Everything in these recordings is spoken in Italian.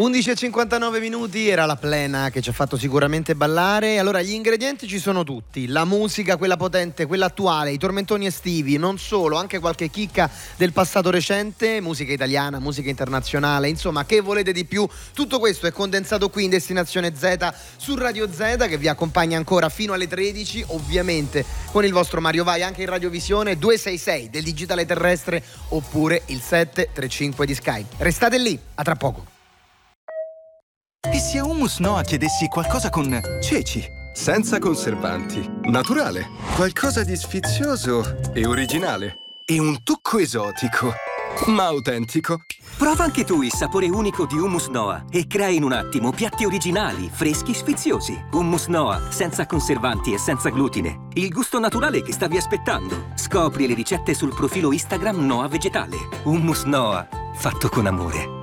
11:59 minuti, era la plena che ci ha fatto sicuramente ballare. Allora, gli ingredienti ci sono tutti: la musica, quella potente, quella attuale, i tormentoni estivi, non solo, anche qualche chicca del passato recente, musica italiana, musica internazionale, insomma, che volete di più? Tutto questo è condensato qui in Destinazione Z su Radio Z, che vi accompagna ancora fino alle 13, ovviamente con il vostro Mario Vai anche in radiovisione 266 del digitale terrestre oppure il 735 di Sky. Restate lì, a tra poco. E se a Hummus Noa chiedessi qualcosa con ceci? Senza conservanti, naturale, qualcosa di sfizioso e originale. E un tocco esotico, ma autentico. Prova anche tu il sapore unico di Hummus Noa e crea in un attimo piatti originali, freschi, sfiziosi. Hummus Noa, senza conservanti e senza glutine. Il gusto naturale che stavi aspettando. Scopri le ricette sul profilo Instagram Noa Vegetale. Hummus Noa, fatto con amore.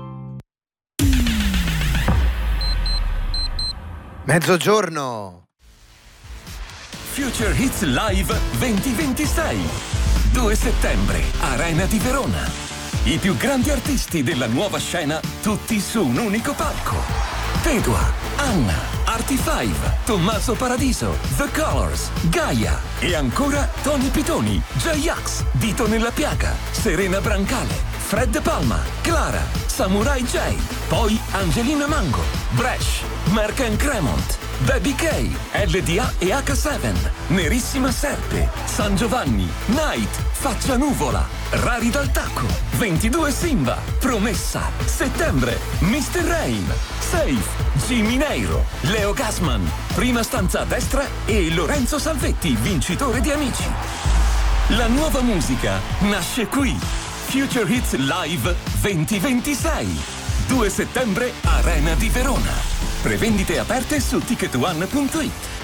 Mezzogiorno. Future Hits Live 2026. 2 settembre, Arena di Verona. I più grandi artisti della nuova scena, tutti su un unico palco. Pedua, Anna, Artie5, Tommaso Paradiso, The Colors, Gaia e ancora Tony Pitoni, J-Ax, Dito nella Piaga, Serena Brancale, Fred Palma, Clara, Samurai J, poi Angelina Mango, Bresh, Mark and Cremont, Baby K, LDA e H7, Nerissima Serpe, San Giovanni, Night, Faccia Nuvola, Rari dal Tacco, 22 Simba, Promessa, Settembre, Mr. Rain, Safe, Jimmy Neiro, Leo Gassman, Prima stanza a destra e Lorenzo Salvetti, vincitore di Amici. La nuova musica nasce qui. Future Hits Live 2026. 2 settembre, Arena di Verona. Prevendite aperte su ticketone.it.